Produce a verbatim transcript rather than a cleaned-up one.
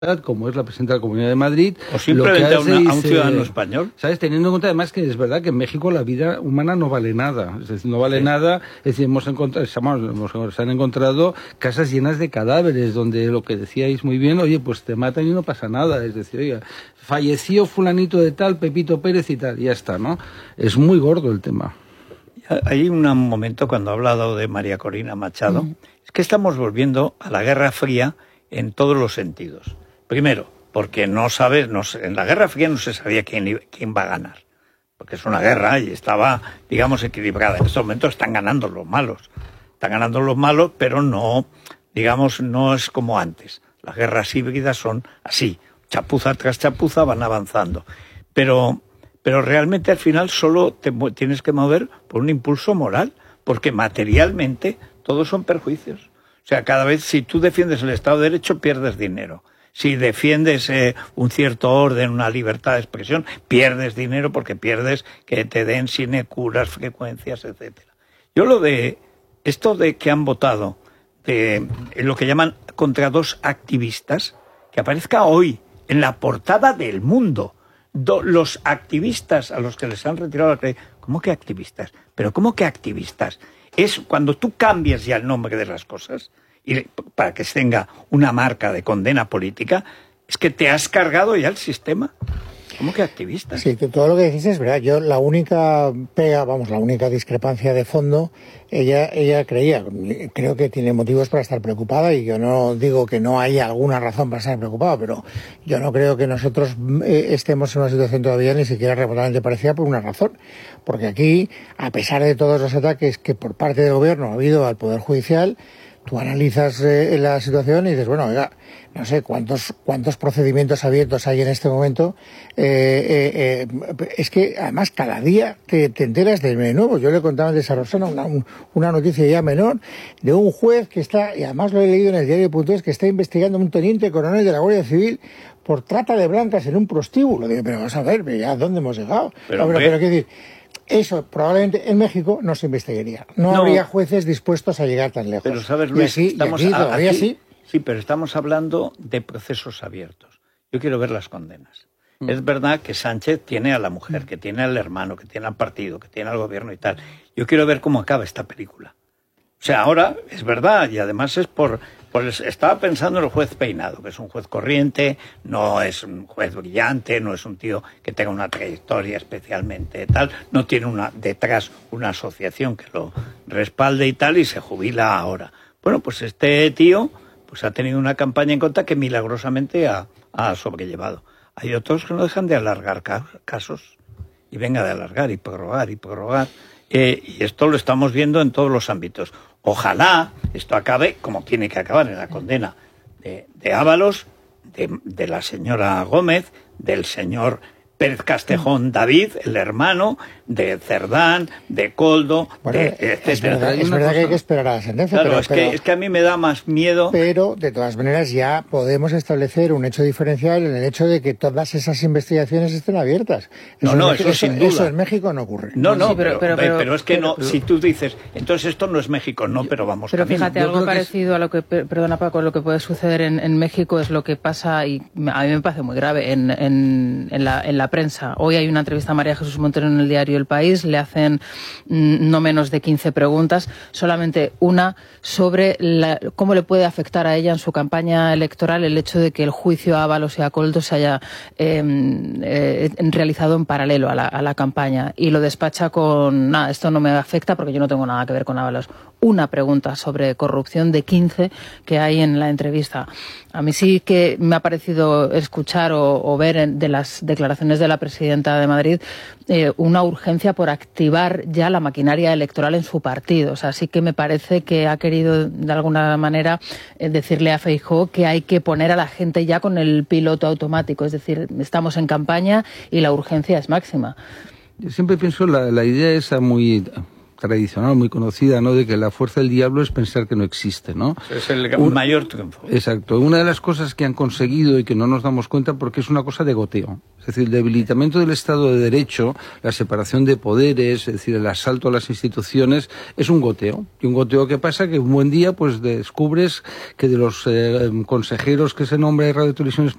como es la presidenta de la Comunidad de Madrid, o simplemente a, una, a un ciudadano eh, español. ¿Sabes? Teniendo en cuenta además que es verdad que en México la vida humana no vale nada, es decir, no vale sí. nada, es decir, hemos encontrado, hemos, se han encontrado casas llenas de cadáveres, donde lo que decíais muy bien, oye, pues te matan y no pasa nada, es decir, oiga, falleció fulanito de tal, Pepito Pérez y tal, y ya está, ¿no? Es muy gordo el tema. Hay un momento cuando ha hablado de María Corina Machado, mm. es que estamos volviendo a la Guerra Fría en todos los sentidos. Primero, porque no sabes, no, en la Guerra Fría no se sabía quién, quién va a ganar, porque es una guerra y estaba, digamos, equilibrada. En estos momentos están ganando los malos, están ganando los malos, pero no, digamos, no es como antes. Las guerras híbridas son así, chapuza tras chapuza van avanzando. Pero, pero realmente al final solo te tienes que mover por un impulso moral, porque materialmente todos son perjuicios. O sea, cada vez si tú defiendes el Estado de Derecho pierdes dinero. Si defiendes eh, un cierto orden, una libertad de expresión, pierdes dinero porque pierdes que te den sinecuras, frecuencias, etcétera. Yo lo de esto de que han votado de lo que llaman contra dos activistas, que aparezca hoy en la portada del Mundo, do, los activistas a los que les han retirado la crédito. ¿Cómo que activistas? ¿Pero cómo que activistas? Es cuando tú cambias ya el nombre de las cosas y para que tenga una marca de condena política, es que te has cargado ya el sistema. ¿Cómo que activista? Sí, todo lo que decís es verdad. Yo la única pega, vamos, la única discrepancia de fondo, ella ella creía, creo que tiene motivos para estar preocupada, y yo no digo que no haya alguna razón para estar preocupada, pero yo no creo que nosotros eh, estemos en una situación todavía ni siquiera remotamente parecida por una razón. Porque aquí, a pesar de todos los ataques que por parte del gobierno ha habido al Poder Judicial, tú analizas eh, la situación y dices, bueno, oiga, no sé cuántos cuántos procedimientos abiertos hay en este momento. Eh, eh, eh, es que además cada día te, te enteras de nuevo. Yo le contaba antes a Rosana una, una noticia ya menor de un juez que está, y además lo he leído en el diario punto es, que está investigando a un teniente coronel de la Guardia Civil por trata de blancas en un prostíbulo. Digo, pero vamos a ver, ¿ya dónde hemos llegado? Pero, pero, pero, ¿qué decir? Eso probablemente en México no se investigaría. No, no habría jueces dispuestos a llegar tan lejos. Pero sabes, Luis, y así, estamos y aquí, todavía aquí, sí. Sí, pero estamos hablando de procesos abiertos. Yo quiero ver las condenas. Mm. Es verdad que Sánchez tiene a la mujer, que tiene al hermano, que tiene al partido, que tiene al gobierno y tal. Yo quiero ver cómo acaba esta película. O sea, ahora es verdad, y además es por... por estaba pensando en el juez Peinado, que es un juez corriente, no es un juez brillante, no es un tío que tenga una trayectoria especialmente tal, no tiene una detrás una asociación que lo respalde y tal, y se jubila ahora. Bueno, pues este tío pues ha tenido una campaña en contra que milagrosamente ha, ha sobrellevado. Hay otros que no dejan de alargar ca casos, y venga de alargar y prorrogar y prorrogar. Eh, y esto lo estamos viendo en todos los ámbitos. Ojalá esto acabe como tiene que acabar, en la condena de, de Ábalos, de, de la señora Gómez, del señor Pérez Castejón David, el hermano, de Cerdán, de Coldo, bueno, de, etcétera. Es verdad, es verdad que hay que esperar a la sentencia. Claro, pero, es, pero, que, es que a mí me da más miedo. Pero, de todas maneras, ya podemos establecer un hecho diferencial en el hecho de que todas esas investigaciones estén abiertas. No, eso no, México, eso sin duda. Eso en México no ocurre. No, no, sí, pero, pero, pero, pero, pero, pero es que pero, no, pero, si tú dices, entonces esto no es México, no, pero vamos Pero camino. fíjate, algo parecido es... a lo que, perdona Paco, lo que puede suceder en, en México es lo que pasa, y a mí me parece muy grave, en, en, en, la, en la prensa. Hoy hay una entrevista a María Jesús Montero en el diario El País, le hacen mmm, no menos de quince preguntas, solamente una sobre la, cómo le puede afectar a ella en su campaña electoral el hecho de que el juicio a Ábalos y a Coldo se haya eh, eh, realizado en paralelo a la, a la campaña, y lo despacha con, nada, esto no me afecta porque yo no tengo nada que ver con Ábalos. Una pregunta sobre corrupción de quince que hay en la entrevista. A mí sí que me ha parecido escuchar o, o ver en, de las declaraciones de la presidenta de Madrid eh, una urgencia por activar ya la maquinaria electoral en su partido. O sea, sí que me parece que ha querido de alguna manera eh, decirle a Feijóo que hay que poner a la gente ya con el piloto automático. Es decir, estamos en campaña y la urgencia es máxima. Yo siempre pienso la, la idea esa muy tradicional, muy conocida, ¿no? De que la fuerza del diablo es pensar que no existe, ¿no? Es el Un, mayor triunfo. Exacto. Una de las cosas que han conseguido y que no nos damos cuenta porque es una cosa de goteo. Es decir, el debilitamiento del Estado de Derecho, la separación de poderes, es decir, el asalto a las instituciones, es un goteo. Y un goteo que pasa que un buen día pues descubres que de los eh, consejeros que se nombra en Radio Televisión Española